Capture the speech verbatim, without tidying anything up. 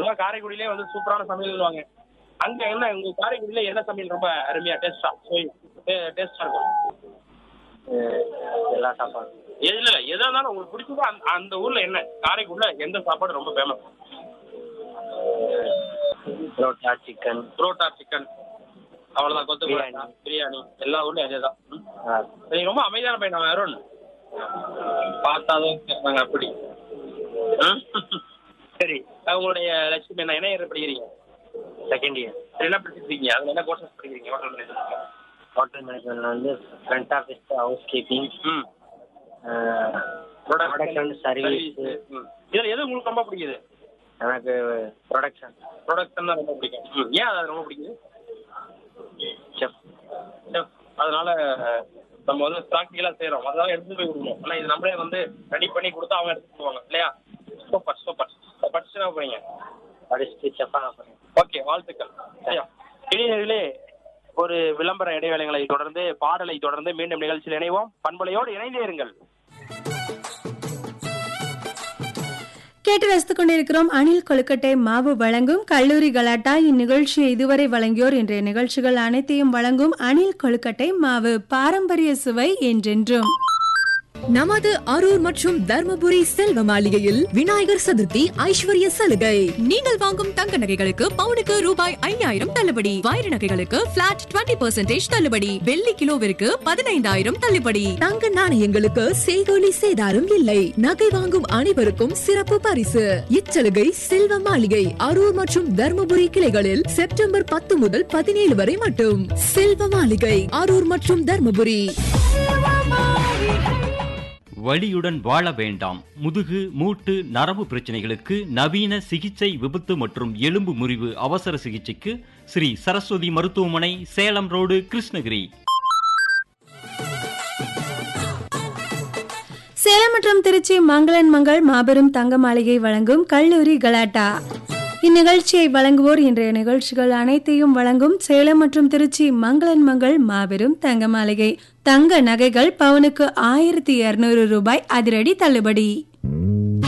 சொல்லுவாங்க காரைக்குடியிலே வந்து சூப்பரான சமையல்வாங்க. அங்க என்ன உங்க காரைக்குடியில என்ன சமையல் ரொம்ப அருமையா டேஸ்டா டேஸ்டா இருக்கும்? எல்லா சாப்பாடும். எதுல இல்ல எதா இருந்தாலும் உங்களுக்கு பிடிச்சதோ அந்த அந்த ஊர்ல என்ன காரைக்குடியில எந்த சாப்பாடு ரொம்ப famous? Parotta chicken. Parotta chicken அவ்வளவுதான். கொத்து பிரியாணி பிரியாணி எல்லா ஊர்லயும் அதேதான். நீங்க ரொம்ப அமைதியான பையன் அருண், பார்த்தாதான் கேட்பாங்க அப்படி. சரி, உங்களுடைய லட்சியம் என்ன? என்ன இயர் படிக்கிறீங்க? Second year. என்ன படிச்சுட்டு இருக்கீங்க? அதுல என்ன கோர்சஸ் படிக்கிறீங்க? Hotel management. ஹோட்டல் மேனேஜ்மெண்ட்ல வந்து ஃப்ரண்ட் ஆஃபீஸ், ஹவுஸ் கீப்பிங், ம் ப்ரொடக்ஷன், சர்வீஸ். இதுல எது உங்களுக்கு ரொம்ப பிடிக்குது? எனக்கு ப்ரொடக்ஷன். ப்ரொடக்ஷன் தான் ரொம்ப பிடிக்கும். ஏன் அது ரொம்ப பிடிக்குது? செஃப். செஃப் அதனால நம்ம வந்து ப்ராக்டிக்கலா செய்யறோம், அதனால எடுத்து போய் கொடுக்கணும். ஆனா இது நம்மளே வந்து ரெடி பண்ணி கொடுத்தா அவங்க எடுத்து போவாங்க இல்லையா? Super super. படிச்சுனா போறீங்க? படிச்சுட்டு செஃப்பா போறேன். ஓகே, வாழ்த்துக்கள். சரியா, இடையிலே ஒரு விளம்பர இடைவேளைகளை தொடர்ந்து பாடலை தொடர்ந்து மீண்டும் நிகழ்ச்சியில் இணைவோம். பண்பலையோடு இணைந்தே இருங்கள். கேட்டு ரசித்துக் கொண்டிருக்கிறோம் அணில் கொழுக்கட்டை மாவு வழங்கும் கல்லூரி கலாட்டா. இந்நிகழ்ச்சியை இதுவரை வழங்கியோர் இன்றைய நிகழ்ச்சிகள் அனைத்தையும் வழங்கும் அணில் கொழுக்கட்டை மாவு, பாரம்பரிய சுவை என்றென்றும். நமது அரூர் மற்றும் தர்மபுரி செல்வ மாளிகையில் விநாயகர் சதுர்த்தி ஐஸ்வர்ய சலுகை. நீங்கள் வாங்கும் தங்க நகைகளுக்கு பவுனுக்கு ரூபாய் ஐயாயிரம் தள்ளுபடி, வைர நகைகளுக்கு பிளாட் இருபது பர்சன்டேஜ் தள்ளுபடி, வெள்ளி கிலோவிற்கு பதினைந்தாயிரம் தள்ளுபடி, தங்க நாணயங்களுக்கு செய்கூலி சேதாரம் இல்லை. நகை வாங்கும் அனைவருக்கும் சிறப்பு பரிசு. இச்சலுகை செல்வ மாளிகை அரூர் மற்றும் தர்மபுரி கிளைகளில் செப்டம்பர் பத்து முதல் பதினேழு வரை மட்டும். செல்வ மாளிகை அரூர் மற்றும் தர்மபுரி. வலியுடன் வாழ வேண்டாம். முதுகு மூட்டு நரம்பு பிரச்சனைகளுக்கு நவீன சிகிச்சை, விபத்து மற்றும் எலும்பு முறிவு அவசர சிகிச்சைக்கு ஸ்ரீ சரஸ்வதி மருத்துவமனை, சேலம் ரோடு, கிருஷ்ணகிரி. சேலம் மற்றும் திருச்சி மங்களன் மங்கள் மாபெரும் தங்க மாளிகை வழங்கும் கல்லூரி கலாட்டா. இந்நிகழ்ச்சியை வழங்குவோர் இன்றைய நிகழ்ச்சிகள் அனைத்தையும் வழங்கும் சேலம் மற்றும் திருச்சி மங்களன் மங்கள் மாபெரும் தங்க மாளிகை. தங்க நகைகள் பவுனுக்கு ஆயிரத்தி இருநூறு ரூபாய் அதிரடி தள்ளுபடி.